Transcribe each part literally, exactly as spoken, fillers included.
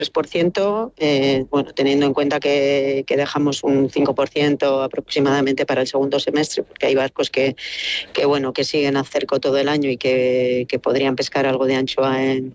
tres por ciento, eh, bueno, teniendo en cuenta que, que dejamos un cinco por ciento aproximadamente para el segundo semestre, porque hay barcos que, que, bueno, que siguen a cerco todo el año y que, que podrían pescar algo de anchoa en,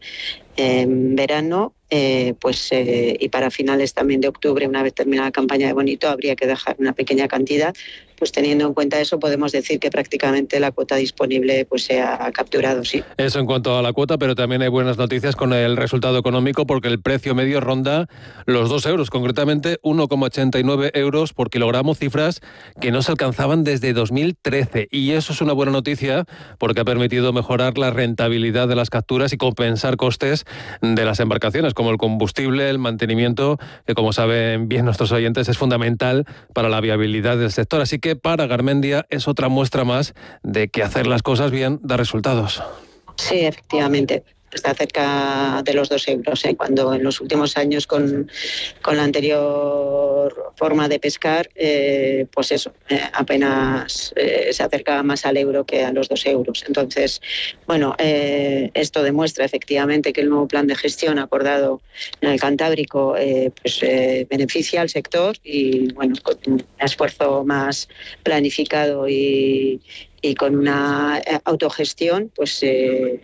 en verano. Eh, pues eh, y para finales también de octubre, una vez terminada la campaña de bonito, habría que dejar una pequeña cantidad. Pues teniendo en cuenta eso, podemos decir que prácticamente la cuota disponible pues se ha capturado, sí. Eso en cuanto a la cuota, pero también hay buenas noticias con el resultado económico, porque el precio medio ronda los dos euros, concretamente uno coma ochenta y nueve euros por kilogramo, cifras que no se alcanzaban desde dos mil trece. Y eso es una buena noticia porque ha permitido mejorar la rentabilidad de las capturas y compensar costes de las embarcaciones, como el combustible, el mantenimiento, que como saben bien nuestros oyentes es fundamental para la viabilidad del sector. Así que para Garmendia es otra muestra más de que hacer las cosas bien da resultados. Sí, efectivamente. Está cerca de los dos euros, ¿eh? Cuando en los últimos años con, con la anterior forma de pescar, eh, pues eso, eh, apenas eh, se acercaba más al euro que a los dos euros. Entonces, bueno, eh, esto demuestra efectivamente que el nuevo plan de gestión acordado en el Cantábrico eh, pues, eh, beneficia al sector y, bueno, con un esfuerzo más planificado y, y con una autogestión, pues eh,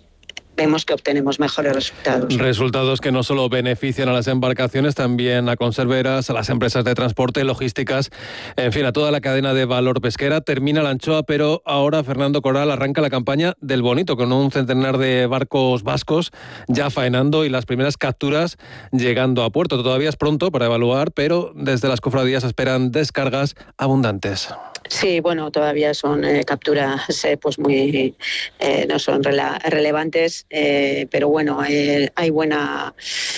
vemos que obtenemos mejores resultados. Resultados que no solo benefician a las embarcaciones, también a conserveras, a las empresas de transporte, logísticas, en fin, a toda la cadena de valor pesquera. Termina la anchoa, pero ahora Fernando Coral arranca la campaña del bonito, con un centenar de barcos vascos ya faenando y las primeras capturas llegando a puerto. Todavía es pronto para evaluar, pero desde las cofradías esperan descargas abundantes. Sí, bueno, todavía son eh, capturas eh, pues muy eh, no son rela- relevantes, eh, pero bueno, eh, hay buena.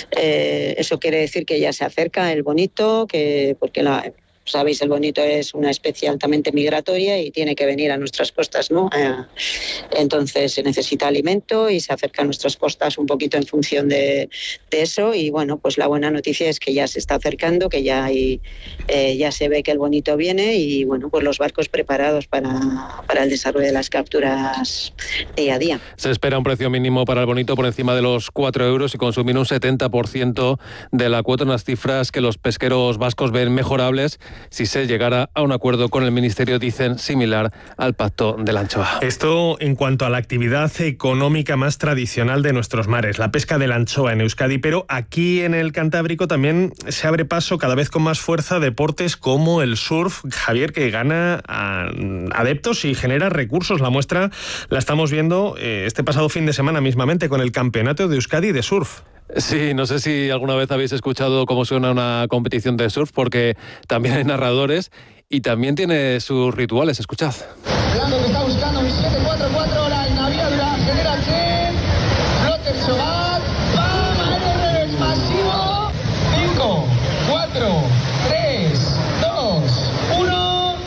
Eh, eso quiere decir que ya se acerca el bonito, que porque la. Sabéis, el bonito es una especie altamente migratoria y tiene que venir a nuestras costas, ¿no? Eh, entonces se necesita alimento y se acerca a nuestras costas un poquito en función de, de eso. Y bueno, pues la buena noticia es que ya se está acercando, que ya hay, eh, ya se ve que el bonito viene y bueno, pues los barcos preparados para, para el desarrollo de las capturas día a día. Se espera un precio mínimo para el bonito por encima de los cuatro euros y consumir un setenta por ciento de la cuota, unas cifras que los pesqueros vascos ven mejorables si se llegara a un acuerdo con el Ministerio, dicen, similar al Pacto de la Anchoa. Esto en cuanto a la actividad económica más tradicional de nuestros mares, la pesca de la anchoa en Euskadi, pero aquí en el Cantábrico también se abre paso cada vez con más fuerza deportes como el surf, Javier, que gana a adeptos y genera recursos. La muestra la estamos viendo eh, este pasado fin de semana mismamente con el Campeonato de Euskadi de Surf. Sí, no sé si alguna vez habéis escuchado cómo suena una competición de surf, porque también hay narradores y también tiene sus rituales. Escuchad. Orlando que está buscando mi siete cuatro cuatro, la Navidad genera Chen, Flotter Sobat, ¡pam! Aire revés masivo, cinco, cuatro, tres, dos, uno.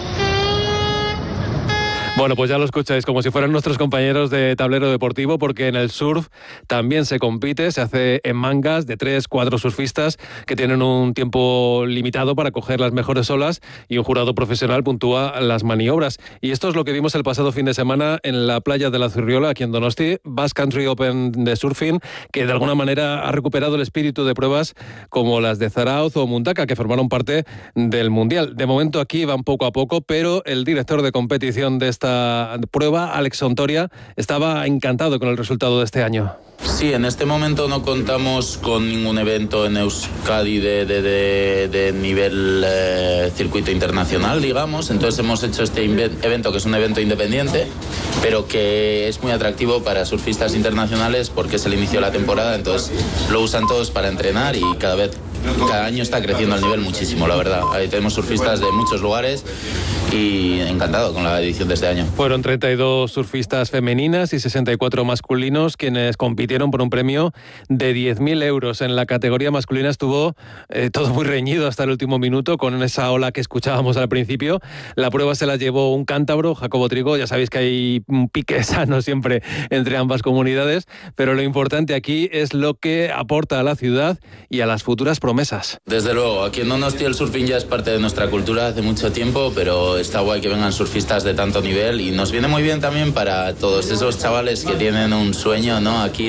Bueno, pues ya lo escucháis, como si fueran nuestros compañeros de tablero deportivo, porque en el surf también se compite, se hace en mangas de tres, cuatro surfistas que tienen un tiempo limitado para coger las mejores olas y un jurado profesional puntúa las maniobras. Y esto es lo que vimos el pasado fin de semana en la playa de la Zurriola, aquí en Donosti, Basque Country Open de surfing, que de alguna manera ha recuperado el espíritu de pruebas como las de Zarauz o Mundaka, que formaron parte del Mundial. De momento aquí van poco a poco, pero el director de competición de esta prueba, Alex Sontoria, estaba encantado con el resultado de este año. Sí, en este momento no contamos con ningún evento en Euskadi de, de, de, de nivel eh, circuito internacional, digamos. Entonces hemos hecho este evento, que es un evento independiente, pero que es muy atractivo para surfistas internacionales porque es el inicio de la temporada. Entonces lo usan todos para entrenar y cada vez, cada año está creciendo el nivel muchísimo, la verdad. Ahí tenemos surfistas de muchos lugares y encantado con la edición de este año. Fueron treinta y dos surfistas femeninas y sesenta y cuatro masculinos quienes compitieron por un premio de diez mil euros. En la categoría masculina estuvo eh, todo muy reñido hasta el último minuto con esa ola que escuchábamos al principio. La prueba se la llevó un cántabro, Jacobo Trigo. Ya sabéis que hay un pique sano siempre entre ambas comunidades, pero lo importante aquí es lo que aporta a la ciudad y a las futuras promesas. Desde luego, aquí en Donosti el surfing ya es parte de nuestra cultura hace mucho tiempo, pero está guay que vengan surfistas de tanto nivel y nos viene muy bien también para todos esos chavales que tienen un sueño, ¿no? Aquí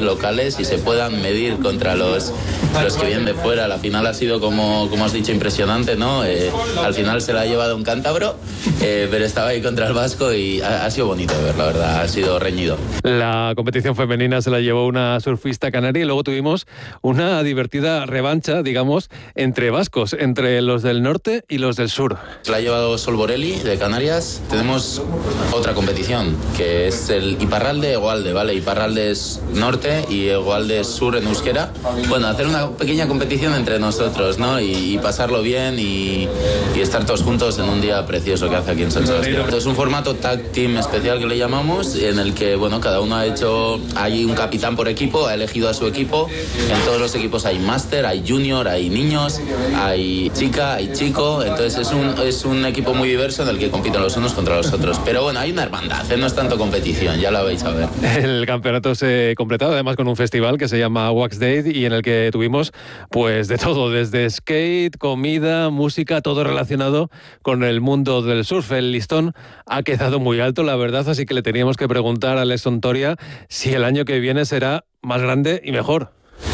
locales y se puedan medir contra los, los que vienen de fuera. La final ha sido, como, como has dicho, impresionante, ¿no? Eh, al final se la ha llevado un cántabro, eh, pero estaba ahí contra el vasco y ha, ha sido bonito de ver, la verdad, ha sido reñido. La competición femenina se la llevó una surfista canaria y luego tuvimos una divertida revancha, digamos, entre vascos, entre los del norte y los del sur. Se la ha llevado Sol Borelli, de Canarias. Tenemos otra competición, que es el Iparralde-Egualde, ¿vale? Iparralde es norte y Egualde es sur en euskera. Bueno, hacer una pequeña competición entre nosotros, ¿no? Y, y pasarlo bien y, y estar todos juntos en un día precioso que hace aquí en San Sebastián. Es un formato tag team especial que le llamamos, en el que, bueno, cada uno ha hecho, hay un capitán por equipo, ha elegido a su equipo. En todos los equipos hay máster, hay junior, hay niños, hay chica, hay chico. Entonces es un, es un equipo muy diverso en el que compiten los unos contra los otros. Pero bueno, hay una hermandad, ¿eh? No es tanto competición, ya lo vais a ver. El campeonato se completado además con un festival que se llama Wax Day y en el que tuvimos pues de todo, desde skate, comida, música, todo relacionado con el mundo del surf. El listón ha quedado muy alto, la verdad, así que le teníamos que preguntar a Alex Sontoria si el año que viene será más grande y mejor.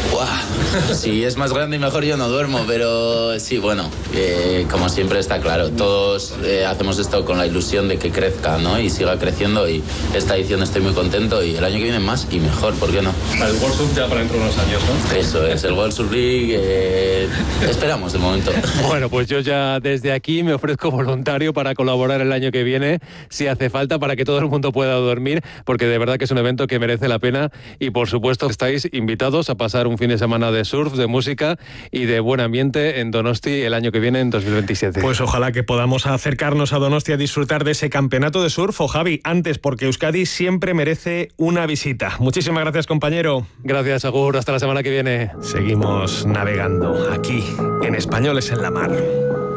Wow. Si es más grande y mejor yo no duermo, pero sí, bueno, eh, como siempre está claro, todos eh, hacemos esto con la ilusión de que crezca, ¿no? Y siga creciendo, y esta edición estoy muy contento y el año que viene más y mejor, ¿por qué no? El World Surf ya para dentro de unos años, ¿no? Eso es, el World Surf League, eh, esperamos de momento. Bueno, pues yo ya desde aquí me ofrezco voluntario para colaborar el año que viene, si hace falta, para que todo el mundo pueda dormir, porque de verdad que es un evento que merece la pena y por supuesto estáis invitados a pasar un fin de semana de surf, de música y de buen ambiente en Donosti el año que viene, en dos mil veintisiete. Pues ojalá que podamos acercarnos a Donosti a disfrutar de ese campeonato de surf. O Javi, antes, porque Euskadi siempre merece una visita. Muchísimas gracias, compañero. Gracias, Agur. Hasta la semana que viene. Seguimos navegando aquí en Españoles en la Mar.